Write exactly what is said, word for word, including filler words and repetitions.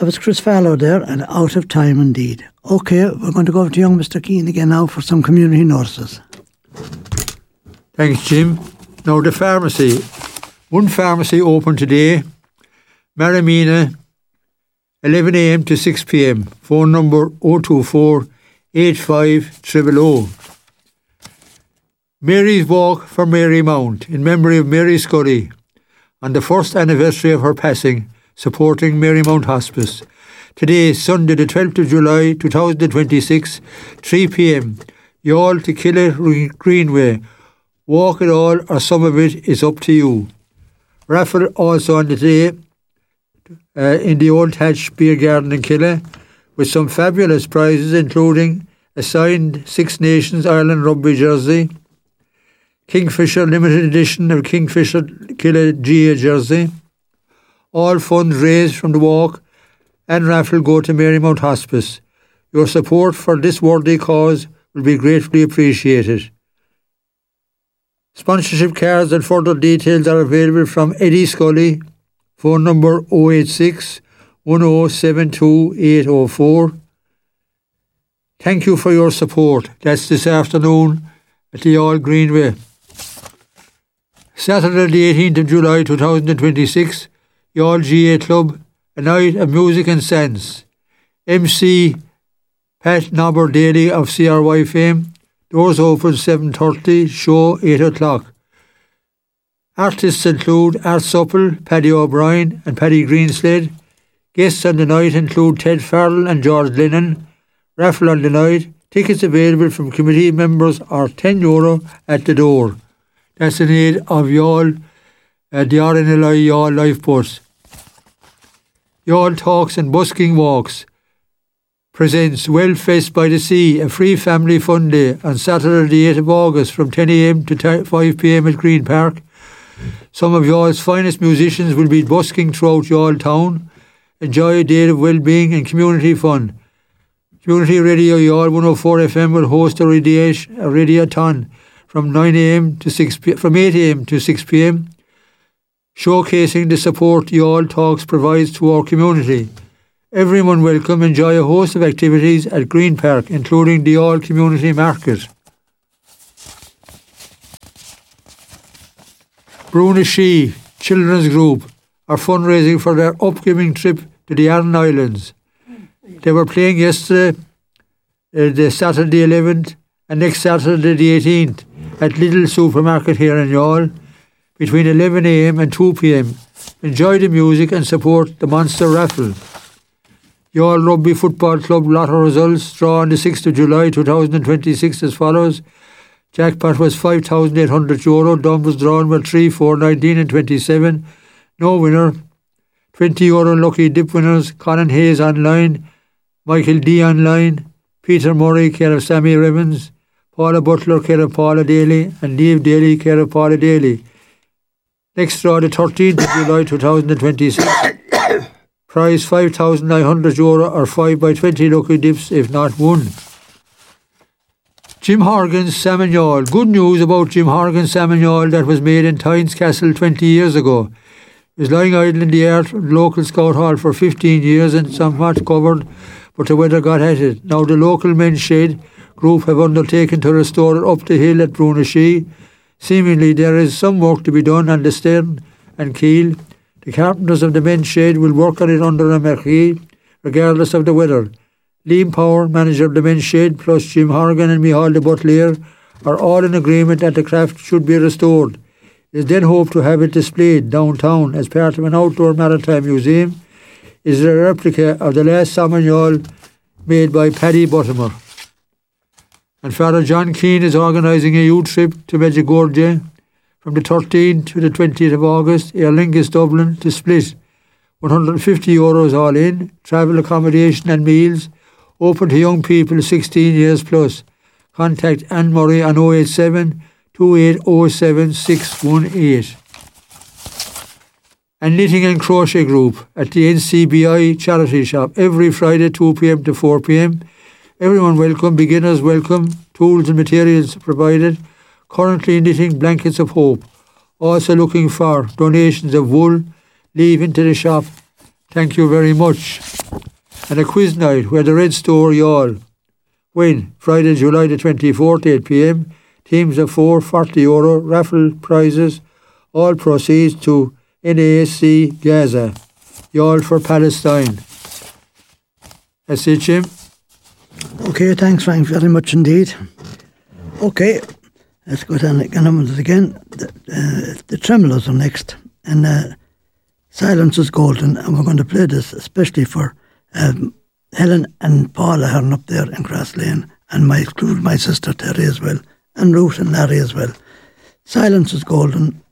That was Chris Fallow there, and Out of Time indeed. Okay, we're going to go over to young Mister Keane again now for some community notices. Thanks, Jim. Now, the pharmacy. One pharmacy open today, Maramina, eleven a m to six p m. Phone number oh two four, eight five zero zero zero. Mary's Walk for Mary Mount, in memory of Mary Scully, on the first anniversary of her passing, supporting Mary Mount Hospice. Today, Sunday the twelfth of July two thousand twenty-six, three p m. Youghal to Killa Greenway. Walk it all or some of it is up to you. Raffle also on the day uh, in the Old Hatch Beer Garden in Killa, with some fabulous prizes including a signed Six Nations Ireland rugby jersey, Kingfisher limited edition of Kingfisher Killa G A jersey. All funds raised from the walk and raffle go to Mary Mount Hospice. Your support for this worthy cause will be gratefully appreciated. Sponsorship cards and further details are available from Eddie Scully, phone number oh eight six, one oh seven two, eight oh four. Thank you for your support. That's this afternoon at the Youghal Greenway. Saturday the eighteenth of July two thousand twenty-six, Youghal G A Club, a night of music and sense. M C Pat Nobber Daly of C R Y fame. Doors open seven thirty, show eight o'clock. Artists include Art Supple, Paddy O'Brien and Paddy Greenslade. Guests on the night include Ted Farrell and George Lennon. Raffle on the night. Tickets available from committee members are ten euro at the door. That's in aid of Youghal, uh, the R N L I Youghal Lifeboats. Youghal Talks and Busking Walks presents Wellfest by the Sea, a free family fun day on Saturday the eighth of August from ten a m to five p m at Green Park. Some of Youghал's finest musicians will be busking throughout Youghal town. Enjoy a day of well-being and community fun. Community Radio Youghal one oh four F M will host a radiothon from nine a m to six p m from eight a m to six p m, showcasing the support Youghal Talks provides to our community. Everyone welcome. Enjoy a host of activities at Green Park, including the Youghal Community Market. Bruna Shee Children's Group are fundraising for their upcoming trip to the Aran Islands. They were playing yesterday, uh, the Saturday eleventh, and next Saturday the eighteenth at Lidl Supermarket here in Youghal between eleven a m and two p m. Enjoy the music and support the Monster Raffle. Youghal Rugby Football Club lotto results draw on the sixth of July two thousand twenty-six as follows. Jackpot was five thousand eight hundred euro. Numbers drawn were three, four, nineteen and twenty-seven. No winner. twenty euro lucky dip winners. Colin Hayes online. Michael D online. Peter Murray, care of Sammy Evans. Paula Butler, care of Paula Daly. And Neve Daly, care of Paula Daly. Next draw the thirteenth of July two thousand twenty-six. Prize five thousand nine hundred euro or five by twenty lucky dips if not won. Jim Horgan's Salmon Youghal. Good news about Jim Horgan's Salmon Youghal that was made in Tynes Castle twenty years ago. It was lying idle in the Art local Scout Hall for fifteen years and somewhat covered, but the weather got at it. Now the local men's shed group have undertaken to restore it up the hill at Bruna Shee. Seemingly there is some work to be done on the stern and keel. The carpenters of the men's shed will work on it under a marquee, regardless of the weather. Liam Power, manager of the men's shed, plus Jim Horgan and Micheál de Butler are all in agreement that the craft should be restored. It is then hoped to have it displayed downtown as part of an outdoor maritime museum. It is a replica of the last Salmon Youghal made by Paddy Buttimer. And Father John Keane is organising a youth trip to Medjugorje from the thirteenth to the twentieth of August, Aer Lingus Dublin to Split. one hundred fifty euros all in, travel accommodation and meals, open to young people sixteen years plus. Contact Anne Murray on oh eight seven, two eight oh seven, six one eight. And Knitting and Crochet Group at the N C B I charity shop every Friday two p m to four p m. Everyone welcome, beginners welcome, tools and materials provided. Currently knitting blankets of hope. Also looking for donations of wool. Leave into the shop. Thank you very much. And a quiz night where the Red Store Youghal win Friday, July the twenty-fourth, eight p.m. Teams of four, forty euro raffle prizes. All proceeds to N A S C Gaza. Youghal for Palestine. That's it, Jim. Okay, thanks, Frank, very much indeed. Okay, let's go down again. again. The, uh, the Tremolos are next, and uh, Silence is Golden, and we're going to play this especially for um, Helen and Paula Hearn up there in Cross Lane, and my include my sister Terry as well, and Ruth and Larry as well. Silence is Golden.